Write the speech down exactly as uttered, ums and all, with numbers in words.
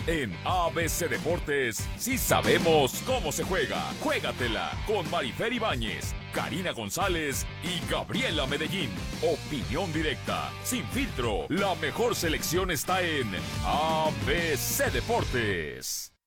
En A B C Deportes, sí sabemos cómo se juega. Juégatela con Marifer Ibáñez, Karina González y Gabriela Medellín. Opinión directa, sin filtro. La mejor selección está en A B C Deportes.